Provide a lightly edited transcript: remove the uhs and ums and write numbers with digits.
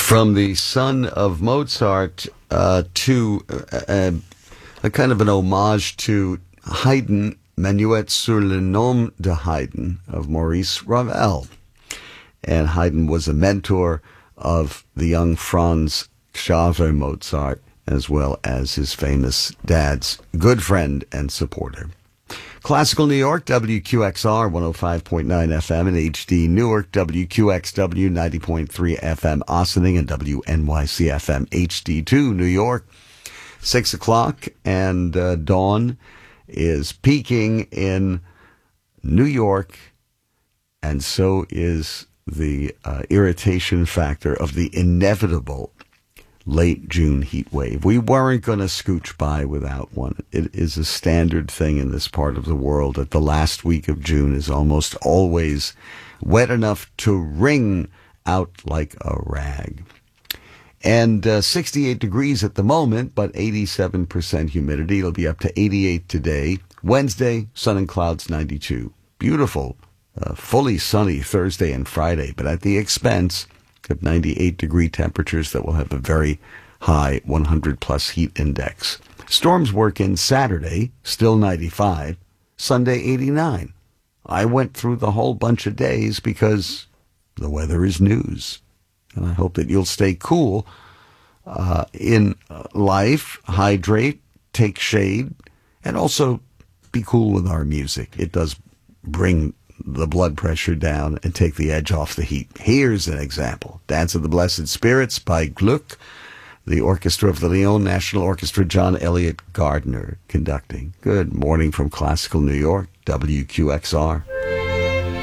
From the son of Mozart to a kind of an homage to Haydn, Menuet sur le nom de Haydn of Maurice Ravel. And Haydn was a mentor of the young Franz Xaver Mozart, as well as his famous dad's good friend and supporter. Classical New York, WQXR 105.9 FM in HD Newark, WQXW 90.3 FM Ossining, and WNYC FM HD2 New York. 6 o'clock, and dawn is peaking in New York, and so is the irritation factor of the inevitable late June heat wave. We weren't going to scooch by without one. It is a standard thing in this part of the world that the last week of June is almost always wet enough to wring out like a rag. And 68 degrees at the moment, but 87% humidity. It'll be up to 88 today. Wednesday, sun and clouds 92. Beautiful, fully sunny Thursday and Friday, but at the expense of 98-degree temperatures that will have a very high 100-plus heat index. Storms work in Saturday, still 95, Sunday 89. I went through the whole bunch of days because the weather is news. And I hope that you'll stay cool in life, hydrate, take shade, and also be cool with our music. It does bring the blood pressure down and take the edge off the heat. Here's an example. Dance of the Blessed Spirits by Gluck, the orchestra of the Lyon National Orchestra, John Elliott Gardner conducting. Good morning from Classical New York, WQXR.